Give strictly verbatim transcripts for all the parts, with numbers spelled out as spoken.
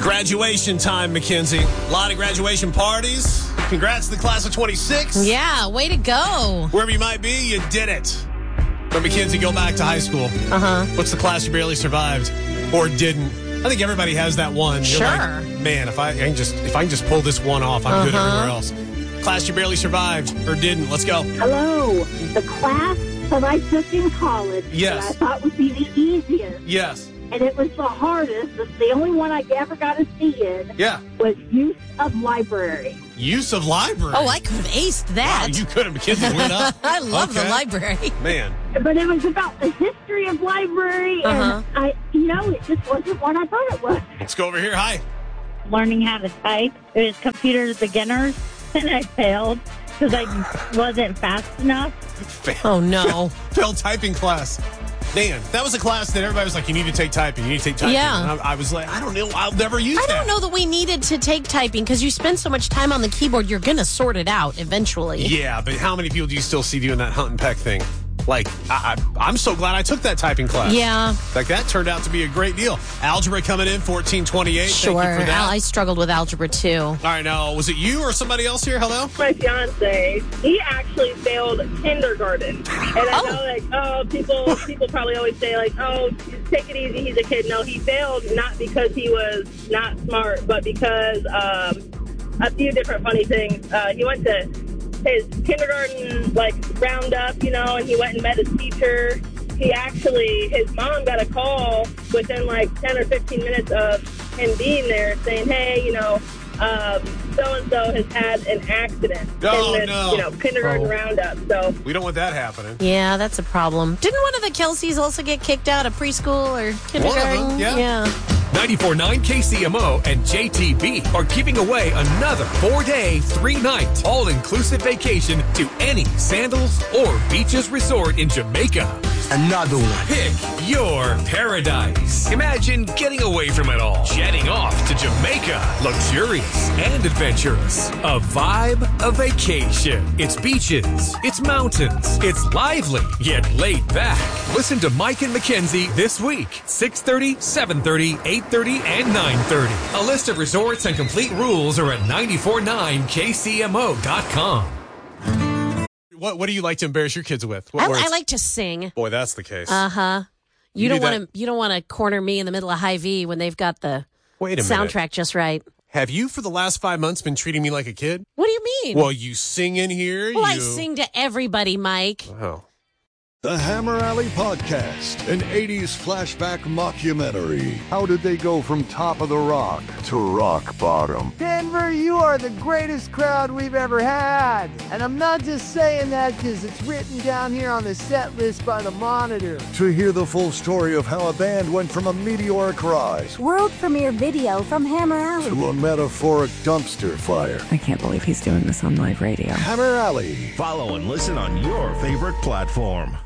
Graduation time, Mackenzie. A lot of graduation parties. Congrats to the class of twenty-six. Yeah, way to go. Wherever you might be, you did it. But Mackenzie, go back to high school. Uh-huh. What's the class you barely survived or didn't? I think everybody has that one. You're sure. Like, man, if I, I can just if I can just pull this one off, I'm uh-huh. good everywhere else. Class you barely survived or didn't. Let's go. Hello. The class that I took in college yes. that I thought would be the easiest. Yes. And it was the hardest. It's the only one I ever got a C in. Yeah. Was use of library. Use of library? Oh, I could have aced that. Wow, you could have. Mackenzie went up. I love okay. the library. Man. But it was about the history of library. Uh-huh. And, I, you know, it just wasn't what I thought it was. Let's go over here. Hi. Learning how to type. It was computer beginners, and I failed because I wasn't fast enough. Oh, no. Failed typing class. Man, that was a class that everybody was like, you need to take typing. You need to take typing. Yeah. And I, I was like, I don't know. I'll never use I that. I don't know that we needed to take typing because you spend so much time on the keyboard, you're going to sort it out eventually. Yeah, but how many people do you still see doing that hunt and peck thing? Like, I, I, I'm so glad I took that typing class. Yeah. Like, that turned out to be a great deal. Algebra coming in, fourteen twenty-eight. Sure. Thank you for that. I struggled with algebra, too. All right, now, was it you or somebody else here? Hello? My fiance, he actually failed kindergarten. And I oh. know, like, oh, people people probably always say, like, oh, take it easy, he's a kid. No, he failed not because he was not smart, but because um, a few different funny things. Uh, he went to his kindergarten, like, roundup, you know, and he went and met his teacher. He actually, his mom got a call within, like, ten or fifteen minutes of him being there saying, hey, you know, um, so-and-so has had an accident oh, in this, no. you know, kindergarten oh. roundup. So we don't want that happening. Yeah, that's a problem. Didn't one of the Kelseys also get kicked out of preschool or kindergarten? One of them, yeah. yeah. ninety-four point nine K C M O and J T B are giving away another four-day, three-night, all-inclusive vacation to any Sandals or Beaches resort in Jamaica. Another one. Pick your paradise. Imagine getting away from it all. Jetting off to Jamaica. Luxurious and adventurous. A vibe of vacation. It's beaches. It's mountains. It's lively, yet laid back. Listen to Mike and Mackenzie this week. six thirty, seven thirty, eight thirty, and nine thirty. A list of resorts and complete rules are at nine four nine K C M O dot com. What What do you like to embarrass your kids with? What I, words? I like to sing. Boy, that's the case. Uh huh. You, You don't do want to. You don't want to corner me in the middle of Hy-Vee when they've got the Wait a soundtrack minute. just right. Have you, for the last five months, been treating me like a kid? What do you mean? Well, you sing in here. Well, I you... sing to everybody, Mike. Oh. The Hammer Alley Podcast, an eighties flashback mockumentary. How did they go from top of the rock to rock bottom? Denver, you are the greatest crowd we've ever had. And I'm not just saying that because it's written down here on the set list by the Monitor. To hear the full story of how a band went from a meteoric rise, world premiere video from Hammer Alley, to a metaphoric dumpster fire. I can't believe he's doing this on live radio. Hammer Alley. Follow and listen on your favorite platform.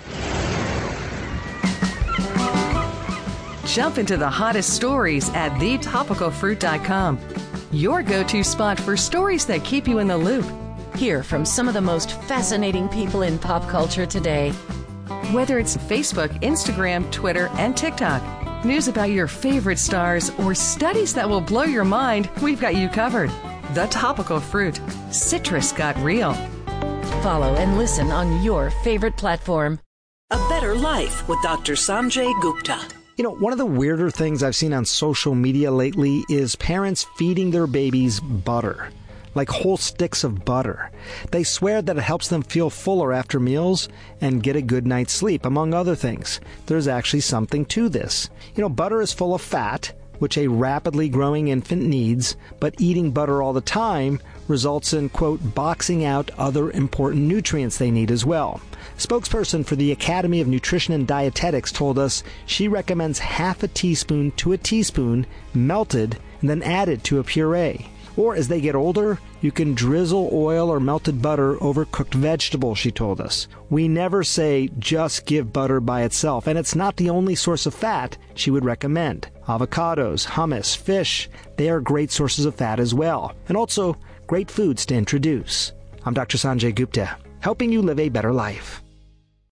Jump into the hottest stories at the topical fruit dot com. Your go-to spot for stories that keep you in the loop. Hear from some of the most fascinating people in pop culture today. Whether it's Facebook, Instagram, Twitter, and TikTok, news about your favorite stars, or studies that will blow your mind, we've got you covered. The Topical Fruit. Citrus got real. Follow and listen on your favorite platform. A Better Life with Doctor Sanjay Gupta. You know, one of the weirder things I've seen on social media lately is parents feeding their babies butter, like whole sticks of butter. They swear that it helps them feel fuller after meals and get a good night's sleep, among other things. There's actually something to this. You know, butter is full of fat, which a rapidly growing infant needs, but eating butter all the time results in, quote, boxing out other important nutrients they need as well. Spokesperson for the Academy of Nutrition and Dietetics told us she recommends half a teaspoon to a teaspoon melted and then added to a puree. Or as they get older, you can drizzle oil or melted butter over cooked vegetables, she told us. We never say just give butter by itself, and it's not the only source of fat she would recommend. Avocados, hummus, fish, they are great sources of fat as well, and also great foods to introduce. I'm Doctor Sanjay Gupta, helping you live a better life.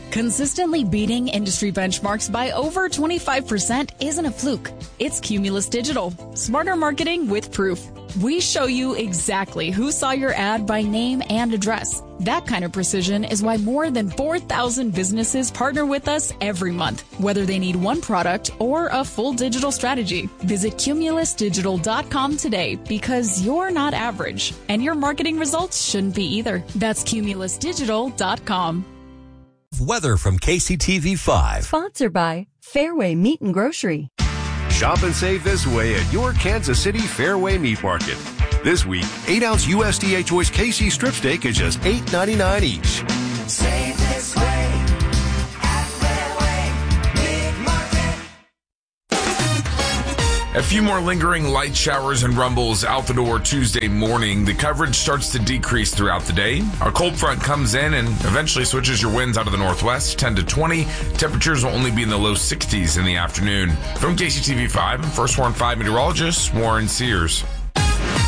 Consistently beating industry benchmarks by over twenty-five percent isn't a fluke. It's Cumulus Digital. Smarter marketing with proof. We show you exactly who saw your ad by name and address. That kind of precision is why more than four thousand businesses partner with us every month, whether they need one product or a full digital strategy. Visit cumulus digital dot com today because you're not average, and your marketing results shouldn't be either. That's cumulus digital dot com. Weather from K C T V five. Sponsored by Fairway Meat and Grocery. Shop and save this way at your Kansas City Fairway Meat Market. This week, eight ounce U S D A Choice K C strip steak is just eight ninety-nine each. Save this way at Fairway Meat Market. A few more lingering light showers and rumbles out the door Tuesday morning. The coverage starts to decrease throughout the day. Our cold front comes in and eventually switches your winds out of the northwest, ten to twenty. Temperatures will only be in the low sixties in the afternoon. From K C T V five, I'm First Warn five meteorologist Warren Sears.